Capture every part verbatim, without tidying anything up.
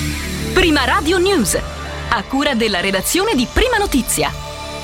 Prima Radio News, a cura della redazione di Prima Notizia.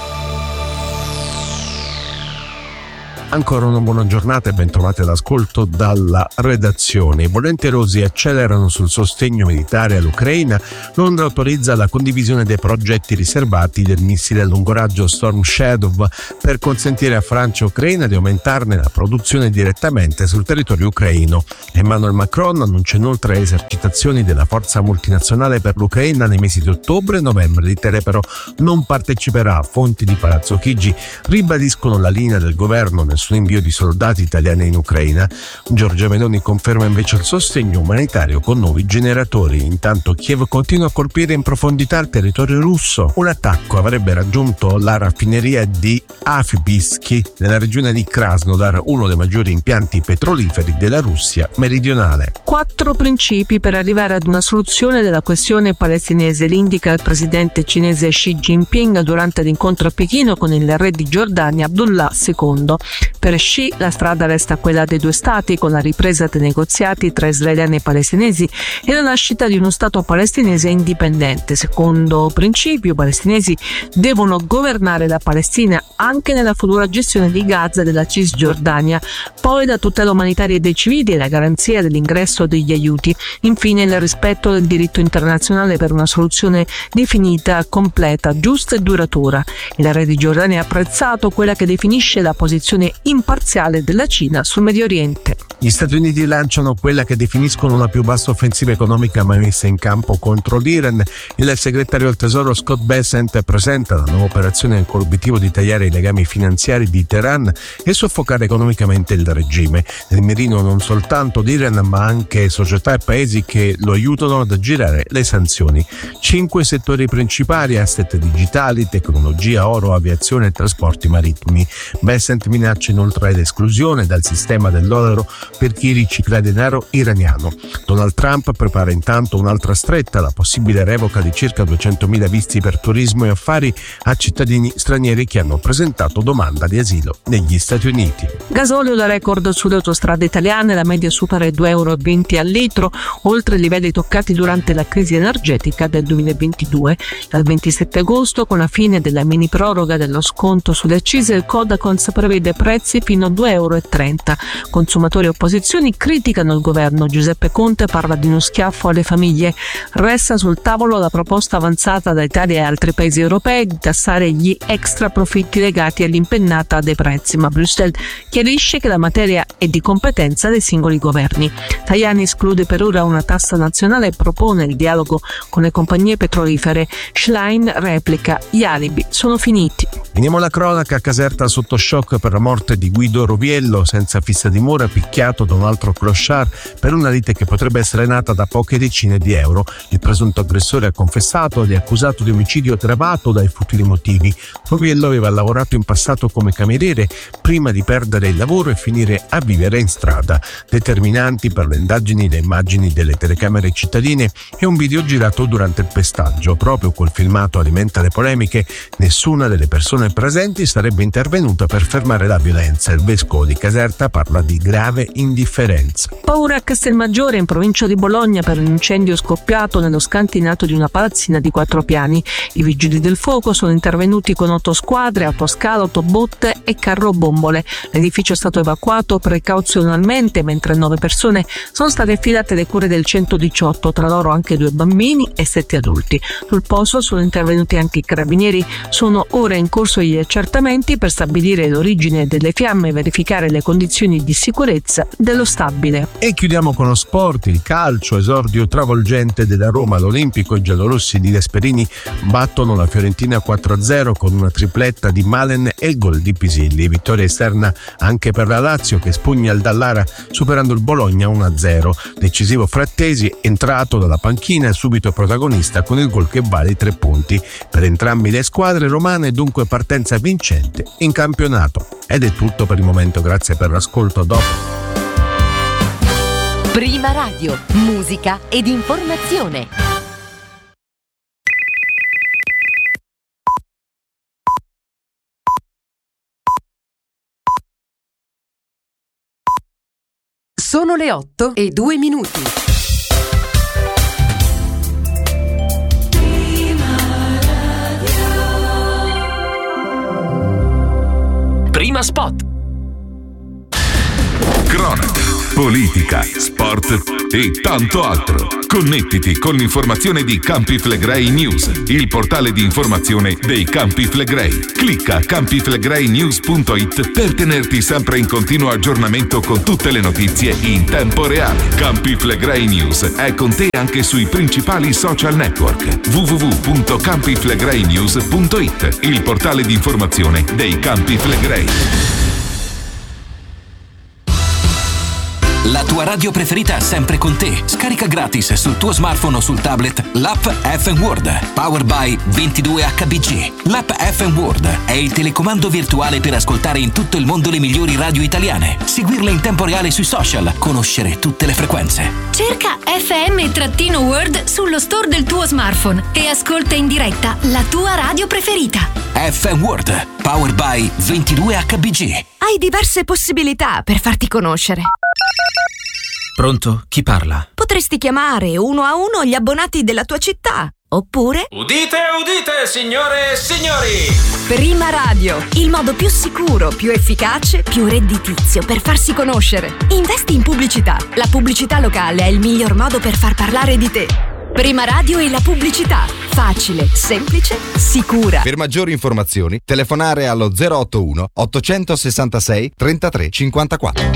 Ancora una buona giornata e ben trovati all'ascolto dalla redazione. I volenterosi accelerano sul sostegno militare all'Ucraina. Londra autorizza la condivisione dei progetti riservati del missile a lungo raggio Storm Shadow per consentire a Francia e Ucraina di aumentarne la produzione direttamente sul territorio ucraino. Emmanuel Macron annuncia inoltre esercitazioni della forza multinazionale per l'Ucraina nei mesi di ottobre e novembre. L'Italia però non parteciperà. Fonti di Palazzo Chigi ribadiscono la linea del governo nel suo invio di soldati italiani in Ucraina. Giorgia Meloni conferma invece il sostegno umanitario con nuovi generatori. Intanto Kiev continua a colpire in profondità il territorio russo. Un attacco avrebbe raggiunto la raffineria di Afibisky nella regione di Krasnodar, uno dei maggiori impianti petroliferi della Russia meridionale. Quattro principi per arrivare ad una soluzione della questione palestinese, l'indica il presidente cinese Xi Jinping durante l'incontro a Pechino con il re di Giordania Abdullah secondo. Per Xi la strada resta quella dei due stati, con la ripresa dei negoziati tra israeliani e palestinesi e la nascita di uno stato palestinese indipendente. Secondo principio, i palestinesi devono governare la Palestina anche nella futura gestione di Gaza e della Cisgiordania. Poi la tutela umanitaria dei civili e la garanzia dell'ingresso degli aiuti. Infine il rispetto del diritto internazionale per una soluzione definita, completa, giusta e duratura. Il re di Giordania ha apprezzato quella che definisce la posizione imparziale della Cina sul Medio Oriente. Gli Stati Uniti lanciano quella che definiscono la più bassa offensiva economica mai messa in campo contro l'Iran. Il segretario del Tesoro Scott Bessent presenta la nuova operazione con l'obiettivo di tagliare i legami finanziari di Teheran e soffocare economicamente il regime. Nel mirino non soltanto l'Iran, ma anche società e paesi che lo aiutano ad aggirare le sanzioni. Cinque settori principali: asset digitali, tecnologia, oro, aviazione e trasporti marittimi. Bessent minaccia inoltre l'esclusione dal sistema del dollaro per chi ricicla denaro iraniano. Donald Trump prepara intanto un'altra stretta: la possibile revoca di circa duecentomila visti per turismo e affari a cittadini stranieri che hanno presentato domanda di asilo negli Stati Uniti. Gasolio da record sulle autostrade italiane, la media supera i due euro e venti al litro, oltre i livelli toccati durante la crisi energetica del duemilaventidue. Dal ventisette agosto, con la fine della mini proroga dello sconto sulle accise, il Codacons prevede prezzi fino a due euro e trenta. Consumatori e opposizioni criticano il governo. Giuseppe Conte parla di uno schiaffo alle famiglie. Resta sul tavolo la proposta avanzata da Italia e altri paesi europei di tassare gli extra profitti legati all'impennata dei prezzi, ma Bruxelles chiarisce che la materia è di competenza dei singoli governi. Tajani esclude per ora una tassa nazionale e propone il dialogo con le compagnie petrolifere. Schlein replica: gli alibi sono finiti. Veniamo alla cronaca. Caserta sotto shock per la morte di Guido Roviello, senza fissa dimora, picchiato da un altro clochard per una lite che potrebbe essere nata da poche decine di euro. Il presunto aggressore ha confessato ed è accusato di omicidio aggravato dai futili motivi. Roviello aveva lavorato in passato come cameriere prima di perdere il lavoro e finire a vivere in strada. Determinanti per le indagini le immagini delle telecamere cittadine e un video girato durante il pestaggio. Proprio quel filmato alimenta le polemiche. Nessuna delle persone presenti sarebbe intervenuta per fermare la violenza. Il vescovo di Caserta parla di grave indifferenza. Paura a Castelmaggiore, in provincia di Bologna, per un incendio scoppiato nello scantinato di una palazzina di quattro piani. I vigili del fuoco sono intervenuti con otto squadre, autoscalo, autobotte e carrobombole. L'edificio è stato evacuato precauzionalmente, mentre nove persone sono state affidate alle cure del centodiciotto, tra loro anche due bambini e sette adulti. Sul posto sono intervenuti anche i carabinieri. Sono ora in corso gli accertamenti per stabilire l'origine delle fiamme e verificare le condizioni di sicurezza dello stabile. E chiudiamo con lo sport, il calcio, esordio travolgente della Roma. L'Olimpico e i giallorossi di Gasperini battono la Fiorentina quattro a zero con una tripletta di Malen e il gol di Pisilli. Vittoria esterna anche per la Lazio, che spugna il Dallara superando il Bologna uno a zero. Decisivo Frattesi, entrato dalla panchina e subito protagonista con il gol che vale i tre punti. Per entrambi le squadre romane dunque partenza vincente in campionato. Ed è tutto per il momento, grazie per l'ascolto. Dopo Prima Radio, musica ed informazione. Sono le otto e due minuti. Prima Spot. Cronaca, politica, sport e tanto altro. Connettiti con l'informazione di Campi Flegrei News, il portale di informazione dei Campi Flegrei. Clicca campi flegrei news punto it per tenerti sempre in continuo aggiornamento con tutte le notizie in tempo reale. Campi Flegrei News è con te anche sui principali social network. w w w punto campi flegrei news punto it, il portale di informazione dei Campi Flegrei. La tua radio preferita è sempre con te. Scarica gratis sul tuo smartphone o sul tablet l'app F M World, powered by ventidue H B G. L'app F M World è il telecomando virtuale per ascoltare in tutto il mondo le migliori radio italiane, seguirle in tempo reale sui social, conoscere tutte le frequenze. Cerca F M-World sullo store del tuo smartphone e ascolta in diretta la tua radio preferita. F M World, powered by ventidue H B G. Hai diverse possibilità per farti conoscere. Pronto? Chi parla? Potresti chiamare uno a uno gli abbonati della tua città. Oppure... Udite, udite, signore e signori! Prima Radio, il modo più sicuro, più efficace, più redditizio per farsi conoscere. Investi in pubblicità. La pubblicità locale è il miglior modo per far parlare di te. Prima Radio e la pubblicità. Facile, semplice, sicura. Per maggiori informazioni, telefonare allo zero otto uno ottocentosessantasei trentatré cinquantaquattro.